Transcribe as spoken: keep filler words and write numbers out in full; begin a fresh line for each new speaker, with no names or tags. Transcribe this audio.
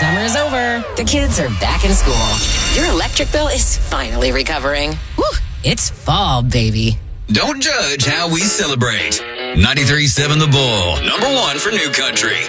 Summer's over. The kids are back in school. Your electric bill is finally recovering. Woo, it's fall, baby.
Don't judge how we celebrate. ninety-three point seven The Bull, number one for New Country.